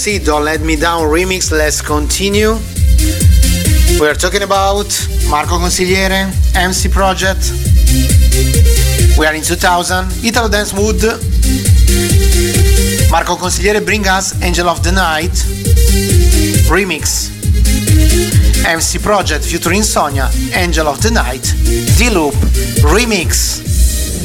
See, Don't Let Me Down remix. Let's continue. We are talking about Marco Consigliere, MC Project. We are in 2000, Italo Dance Mood. Marco Consigliere bring us Angel of the Night remix. MC Project featuring Sonia, Angel of the Night, D-Loop remix.